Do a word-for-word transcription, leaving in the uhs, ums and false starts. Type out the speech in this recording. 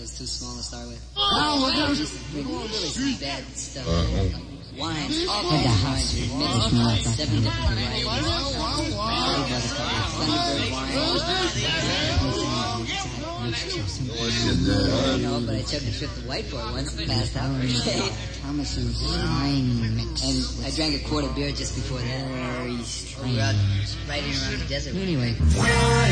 was too small to start with. Oh, what kind of... Really, really bad stuff. Uh-huh. Like wines, all kinds of wines. Mixed with like seven different varieties. Thunderbird wine. No, but I chugged a trip to Whiteboard once and passed out for a day. Thomas's wine mix. And I drank a quart of beer just before that. Very We strange. were out riding around the desert. Anyway.